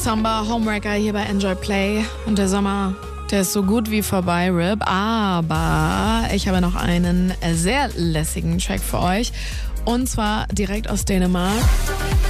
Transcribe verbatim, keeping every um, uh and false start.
Samba, Homewrecker hier bei Enjoy Play. Und der Sommer, der ist so gut wie vorbei, Rip. Aber ich habe noch einen sehr lässigen Track für euch. Und zwar direkt aus Dänemark.